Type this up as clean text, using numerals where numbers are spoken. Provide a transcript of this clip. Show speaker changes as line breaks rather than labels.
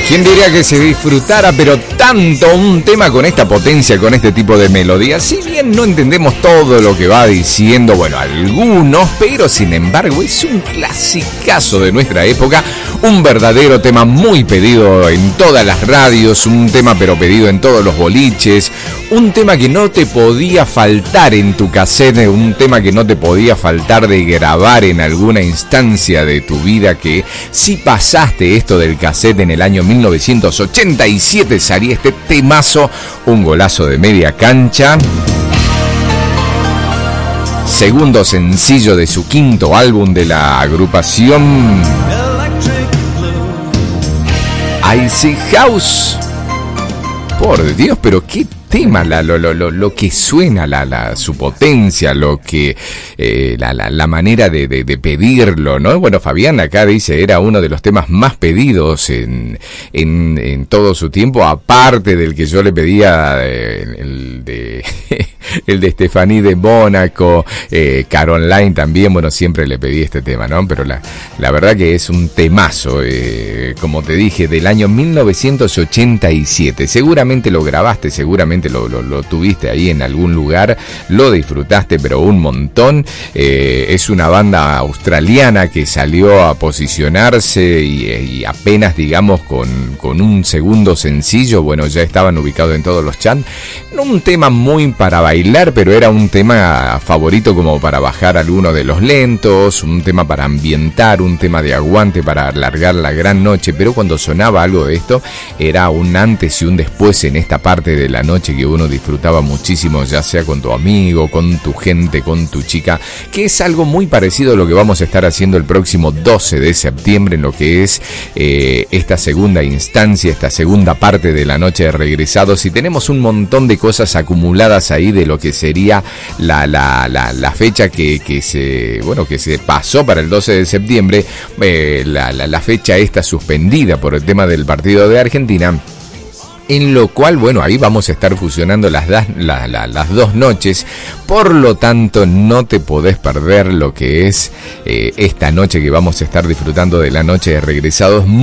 ¿Quién diría que se disfrutara pero tanto un tema con esta potencia, con este tipo de melodía? Si bien no entendemos todo lo que va diciendo, bueno, algunos, pero sin embargo es un clasicazo de nuestra época, un verdadero tema muy pedido en todas las radios, un tema pero pedido en todos los boliches, un tema que no te podía faltar en tu cassette, un tema que no te podía faltar de grabar en alguna instancia de tu vida, que si pasaste esto del cassette en el año 1987 salía este temazo, un golazo de media cancha. Segundo sencillo de su quinto álbum de la agrupación Icy House. Por Dios, pero qué tema, lo que suena, su potencia, lo que la manera de pedirlo, ¿no? Bueno, Fabián acá dice, era uno de los temas más pedidos en todo su tiempo, aparte del que yo le pedía, el de Stephanie de Mónaco, Caroline también, bueno, siempre le pedí este tema, ¿no? Pero la verdad que es un temazo, como te dije, del año 1987. Seguramente lo grabaste, seguramente lo tuviste ahí en algún lugar, lo disfrutaste, pero un montón. Es una banda australiana que salió a posicionarse y apenas, digamos, con un segundo sencillo, bueno, ya estaban ubicados en todos los charts. No un tema muy para bailar, pero era un tema favorito como para bajar alguno de los lentos, un tema para ambientar, un tema de aguante para alargar la gran noche. Pero cuando sonaba algo de esto, era un antes y un después en esta parte de la noche que uno disfrutaba muchísimo, ya sea con tu amigo, con tu gente, con tu chica, que es algo muy parecido a lo que vamos a estar haciendo el próximo 12 de septiembre en lo que es esta segunda instancia, esta segunda parte de la noche de regresados, y tenemos un montón de cosas acumuladas ahí de lo que sería la fecha que se pasó para el 12 de septiembre, la fecha esta suspendida por el tema del partido de Argentina. En lo cual, bueno, ahí vamos a estar fusionando las dos noches. Por lo tanto, no te podés perder lo que es esta noche que vamos a estar disfrutando de la noche de regresados.